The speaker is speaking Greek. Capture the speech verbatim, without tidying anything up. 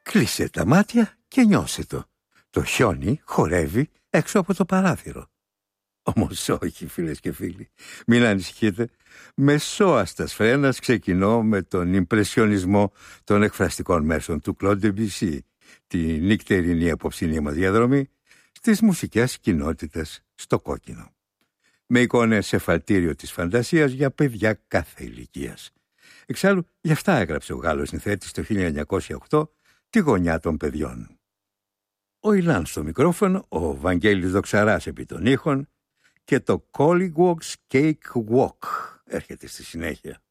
Κλείσε τα μάτια και νιώσε το. Το χιόνι χορεύει έξω από το παράθυρο. Όμως όχι, φίλες και φίλοι, μην ανησυχείτε. Μεσόαστας φρένας ξεκινώ με τον ιμπρεσιονισμό των εκφραστικών μέσων του Κλοντ Ντεμπισί, τη νυχτερινή απόψινή μας διαδρομή στις μουσικές κοινότητες στο κόκκινο. Με εικόνες εφαλτήριο της φαντασίας για παιδιά κάθε ηλικίας. Εξάλλου, γι' αυτά έγραψε ο Γάλλος συνθέτης το χίλια εννιακόσια οκτώ «Τη γωνιά των παιδιών». Ο Ιλάν στο μικρόφωνο, ο Βαγγέλης Δοξαράς επί των ήχων και το Collingwood's Cake Walk έρχεται στη συνέχεια.